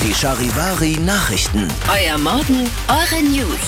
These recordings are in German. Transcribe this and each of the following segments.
Die Charivari Nachrichten. Euer Morgen, eure News.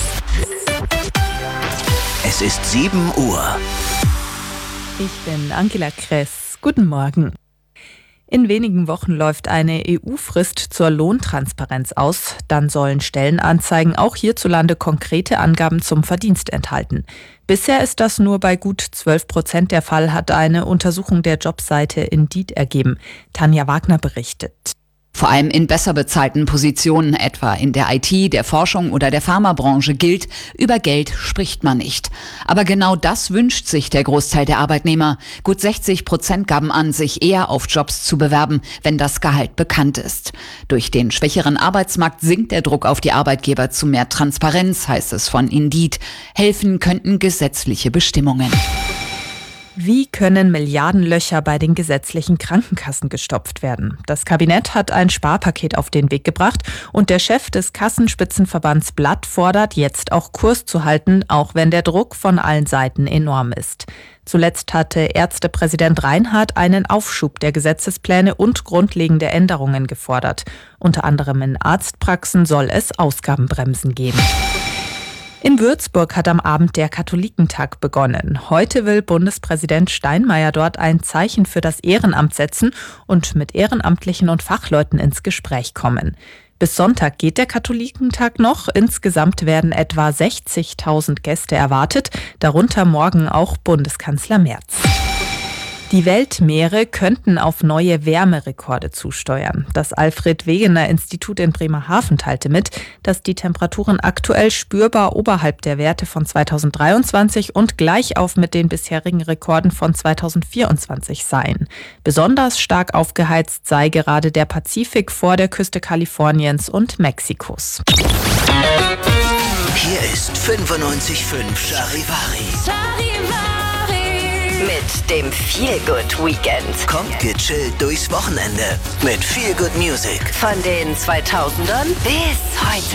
Es ist 7 Uhr. Ich bin Angela Kress. Guten Morgen. In wenigen Wochen läuft eine EU-Frist zur Lohntransparenz aus. Dann sollen Stellenanzeigen auch hierzulande konkrete Angaben zum Verdienst enthalten. Bisher ist das nur bei gut 12% der Fall, hat eine Untersuchung der Jobseite Indeed ergeben. Tanja Wagner berichtet. Vor allem in besser bezahlten Positionen, etwa in der IT, der Forschung oder der Pharmabranche gilt, über Geld spricht man nicht. Aber genau das wünscht sich der Großteil der Arbeitnehmer. Gut 60% gaben an, sich eher auf Jobs zu bewerben, wenn das Gehalt bekannt ist. Durch den schwächeren Arbeitsmarkt sinkt der Druck auf die Arbeitgeber zu mehr Transparenz, heißt es von Indeed. Helfen könnten gesetzliche Bestimmungen. Wie können Milliardenlöcher bei den gesetzlichen Krankenkassen gestopft werden? Das Kabinett hat ein Sparpaket auf den Weg gebracht und der Chef des Kassenspitzenverbands Blatt fordert, jetzt auch Kurs zu halten, auch wenn der Druck von allen Seiten enorm ist. Zuletzt hatte Ärztepräsident Reinhardt einen Aufschub der Gesetzespläne und grundlegende Änderungen gefordert. Unter anderem in Arztpraxen soll es Ausgabenbremsen geben. In Würzburg hat am Abend der Katholikentag begonnen. Heute will Bundespräsident Steinmeier dort ein Zeichen für das Ehrenamt setzen und mit Ehrenamtlichen und Fachleuten ins Gespräch kommen. Bis Sonntag geht der Katholikentag noch. Insgesamt werden etwa 60.000 Gäste erwartet, darunter morgen auch Bundeskanzler Merz. Die Weltmeere könnten auf neue Wärmerekorde zusteuern. Das Alfred-Wegener-Institut in Bremerhaven teilte mit, dass die Temperaturen aktuell spürbar oberhalb der Werte von 2023 und gleich auf mit den bisherigen Rekorden von 2024 seien. Besonders stark aufgeheizt sei gerade der Pazifik vor der Küste Kaliforniens und Mexikos. Hier ist 95.5 Charivari. Mit dem Feelgood Weekend. Kommt gechillt durchs Wochenende mit Feel Good Music. Von den 2000ern bis heute.